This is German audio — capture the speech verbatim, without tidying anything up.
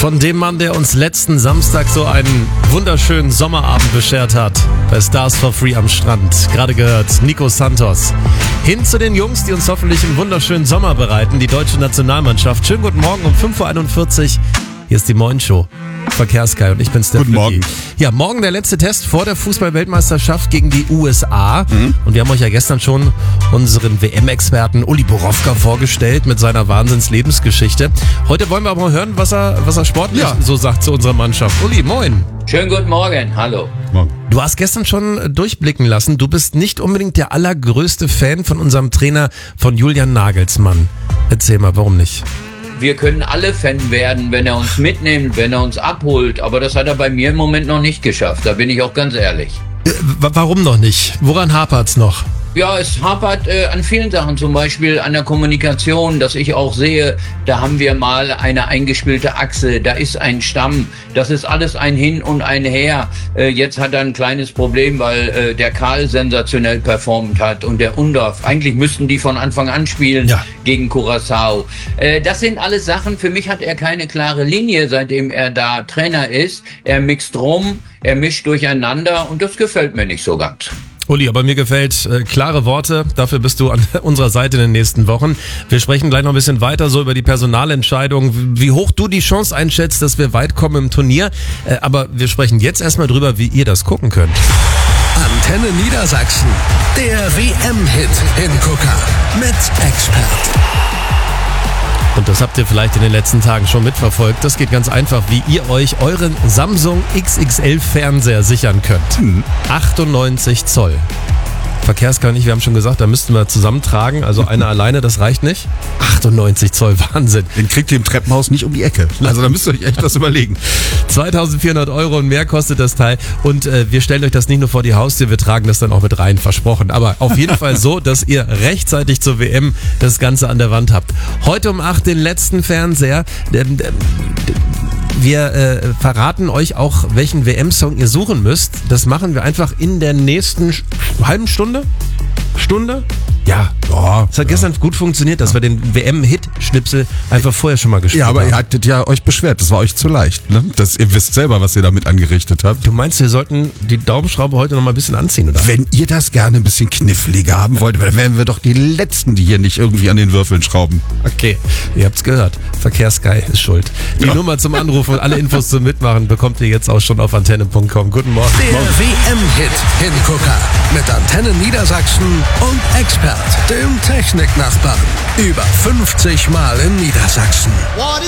von dem Mann, der uns letzten Samstag so einen wunderschönen Sommerabend beschert hat. Bei Stars for Free am Strand. Gerade gehört Nico Santos. Hin zu den Jungs, die uns hoffentlich einen wunderschönen Sommer bereiten. Die deutsche Nationalmannschaft. Schönen guten Morgen um fünf Uhr einundvierzig. Hier ist die Moin Show. Verkehrskai und ich bin Stefan. Guten Morgen. Ja, morgen der letzte Test vor der Fußball-Weltmeisterschaft gegen die U S A. Mhm. Und wir haben euch ja gestern schon unseren W M-Experten Uli Borowka vorgestellt mit seiner Wahnsinns-Lebensgeschichte. Heute wollen wir aber mal hören, was er, was er sportlich ja. so sagt zu unserer Mannschaft. Uli, moin. Schönen guten Morgen, hallo. Morgen. Du hast gestern schon durchblicken lassen, du bist nicht unbedingt der allergrößte Fan von unserem Trainer, von Julian Nagelsmann. Erzähl mal, warum nicht? Wir können alle Fan werden, wenn er uns mitnimmt, wenn er uns abholt. Aber das hat er bei mir im Moment noch nicht geschafft. Da bin ich auch ganz ehrlich. Äh, warum noch nicht? Woran hapert's noch? Ja, es hapert äh, an vielen Sachen, zum Beispiel an der Kommunikation, dass ich auch sehe, da haben wir mal eine eingespielte Achse, da ist ein Stamm, das ist alles ein Hin und ein Her. Äh, jetzt hat er ein kleines Problem, weil äh, der Karl sensationell performt hat und der Undorf. Eigentlich müssten die von Anfang an spielen ja. gegen Curaçao. Äh, das sind alles Sachen, für mich hat er keine klare Linie, seitdem er da Trainer ist. Er mixt rum, er mischt durcheinander und das gefällt mir nicht so ganz. Uli, aber mir gefällt äh, klare Worte. Dafür bist du an unserer Seite in den nächsten Wochen. Wir sprechen gleich noch ein bisschen weiter so über die Personalentscheidung, wie hoch du die Chance einschätzt, dass wir weit kommen im Turnier. Äh, aber wir sprechen jetzt erstmal drüber, wie ihr das gucken könnt. Antenne Niedersachsen, der W M-Hit Hingucker mit Expert. Und das habt ihr vielleicht in den letzten Tagen schon mitverfolgt. Das geht ganz einfach, wie ihr euch euren Samsung X X L Fernseher sichern könnt. Hm. achtundneunzig Zoll. Verkehrskai und ich, wir haben schon gesagt, da müssten wir zusammentragen. Also einer alleine, das reicht nicht. achtundneunzig Zoll, Wahnsinn. Den kriegt ihr im Treppenhaus nicht um die Ecke. Also da müsst ihr euch echt was überlegen. zweitausendvierhundert Euro und mehr kostet das Teil. Und äh, wir stellen euch das nicht nur vor die Haustür, wir tragen das dann auch mit rein, versprochen. Aber auf jeden Fall so, dass ihr rechtzeitig zur W M das Ganze an der Wand habt. Heute um acht den letzten Fernseher. Ähm, ähm, Wir äh, verraten euch auch, welchen W M-Song ihr suchen müsst. Das machen wir einfach in der nächsten Sch- halben Stunde? Stunde? Ja. Ja, Es hat ja. gestern gut funktioniert, dass wir den W M-Hit-Schnipsel einfach vorher schon mal gespielt Ja, aber haben. ihr hattet ja euch beschwert, das war euch zu leicht. Ne? Das, ihr wisst selber, was ihr damit angerichtet habt. Du meinst, wir sollten die Daumenschraube heute noch mal ein bisschen anziehen, oder? Wenn ihr das gerne ein bisschen kniffliger haben wollt, dann wären wir doch die Letzten, die hier nicht irgendwie an den Würfeln schrauben. Okay, ihr habt's gehört. Verkehrskai ist schuld. Die Ja. Nummer zum Anrufen und alle Infos zum Mitmachen bekommt ihr jetzt auch schon auf antenne punkt com. Guten Morgen. Der W M-Hit Hingucker mit Antenne Niedersachsen und Expert, dem Techniknachbarn. Über fünfzig Mal in Niedersachsen.